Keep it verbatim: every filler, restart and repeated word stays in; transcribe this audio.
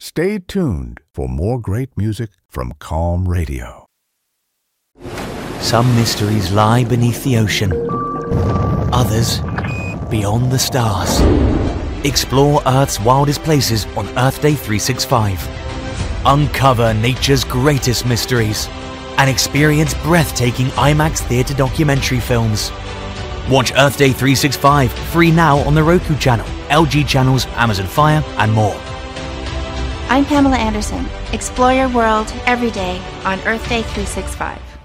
Stay tuned for more great music from Calm Radio. Some mysteries lie beneath the ocean. Others beyond the stars. Explore Earth's wildest places on Earth Day three sixty-five. Uncover nature's greatest mysteries and experience breathtaking IMAX theatre documentary films. Watch Earth Day three sixty-five free now on the Roku channel, L G channels, Amazon Fire and more. I'm Pamela Anderson. Explore your world every day on Earth Day three sixty-five.